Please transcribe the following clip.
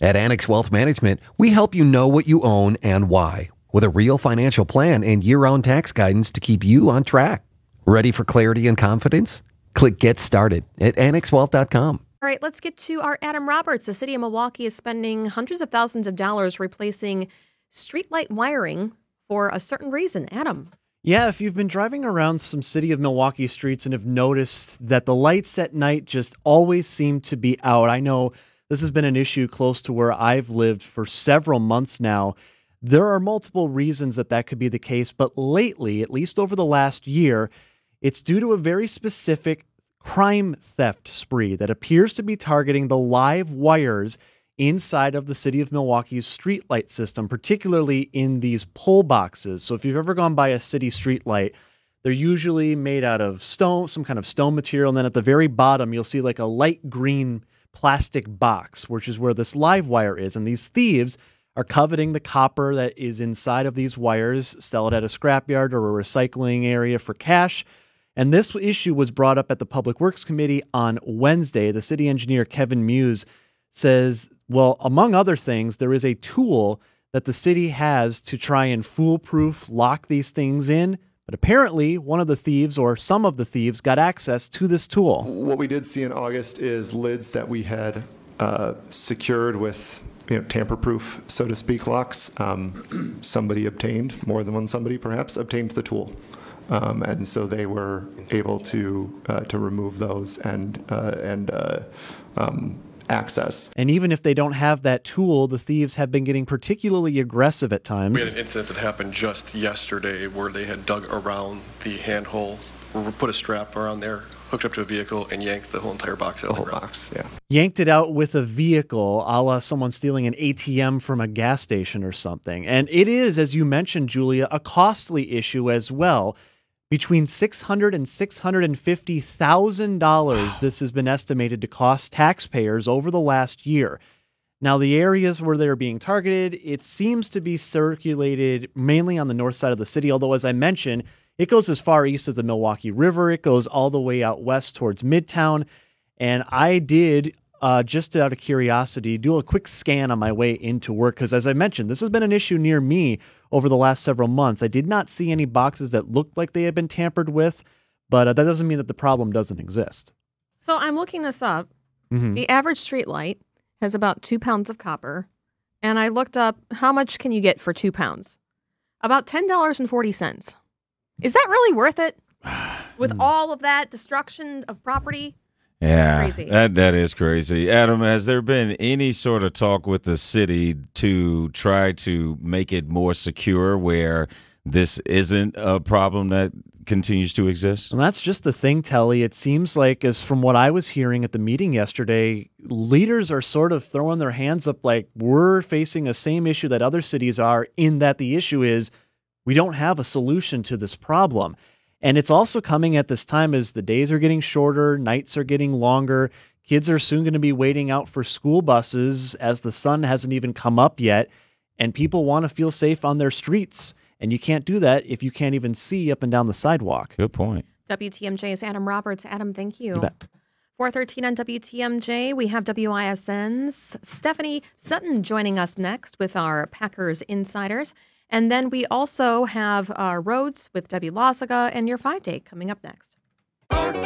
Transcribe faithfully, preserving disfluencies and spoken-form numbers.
At Annex Wealth Management, we help you know what you own and why, with a real financial plan and year-round tax guidance to keep you on track. Ready for clarity and confidence? Click Get Started at annex wealth dot com. All right, let's get to our Adam Roberts. The city of Milwaukee is spending hundreds of thousands of dollars replacing streetlight wiring for a certain reason. Adam. Yeah, if you've been driving around some city of Milwaukee streets and have noticed that the lights at night just always seem to be out. I know this has been an issue close to where I've lived for several months now. There are multiple reasons that that could be the case, but lately, at least over the last year, it's due to a very specific crime theft spree that appears to be targeting the live wires inside of the city of Milwaukee's streetlight system, particularly in these pole boxes. So if you've ever gone by a city streetlight, they're usually made out of stone, some kind of stone material. And then at the very bottom, you'll see like a light green plastic box, which is where this live wire is. And these thieves are coveting the copper that is inside of these wires, sell it at a scrapyard or a recycling area for cash. And this issue was brought up at the Public Works Committee on Wednesday. The city engineer, Kevin Muse, says, well, among other things, there is a tool that the city has to try and foolproof lock these things in. But apparently, one of the thieves or some of the thieves got access to this tool. What we did see in August is lids that we had uh, secured with you know, tamper-proof, so to speak, locks. Um, somebody obtained, more than one somebody perhaps, obtained the tool. Um, and so they were able to uh, to remove those and uh, and uh, um, access. And even if they don't have that tool, the thieves have been getting particularly aggressive at times. We had an incident that happened just yesterday where they had dug around the handhole, put a strap around there, hooked up to a vehicle, and yanked the whole entire box out. The whole box, yeah. Yanked it out with a vehicle, a la someone stealing an A T M from a gas station or something. And it is, as you mentioned, Julia, a costly issue as well. Between six hundred thousand dollars and six hundred fifty thousand dollars this has been estimated to cost taxpayers over the last year. Now, the areas where they're being targeted, it seems to be circulated mainly on the north side of the city, although, as I mentioned, it goes as far east as the Milwaukee River. It goes all the way out west towards Midtown. And I did, uh, just out of curiosity, do a quick scan on my way into work because, as I mentioned, this has been an issue near me over the last several months. I did not see any boxes that looked like they had been tampered with, but uh, that doesn't mean that the problem doesn't exist. So I'm looking this up. Mm-hmm. The average street light has about two pounds of copper, and I looked up how much can you get for two pounds? About ten dollars and forty cents. Is that really worth it? With all of that destruction of property? Yeah, That's crazy. that that is crazy. Adam, has there been any sort of talk with the city to try to make it more secure where this isn't a problem that continues to exist? And that's just the thing, Telly. It seems like, as from what I was hearing at the meeting yesterday, leaders are sort of throwing their hands up like we're facing a same issue that other cities are, in that the issue is we don't have a solution to this problem. And it's also coming at this time as the days are getting shorter, nights are getting longer. Kids are soon going to be waiting out for school buses as the sun hasn't even come up yet. And people want to feel safe on their streets. And you can't do that if you can't even see up and down the sidewalk. Good point. W T M J's Adam Roberts. Adam, thank you. You bet. four thirteen on W T M J, we have W I S N's Stephanie Sutton joining us next with our Packers Insiders. And then we also have uh, Roads with Debbie Loziga and your five-day coming up next.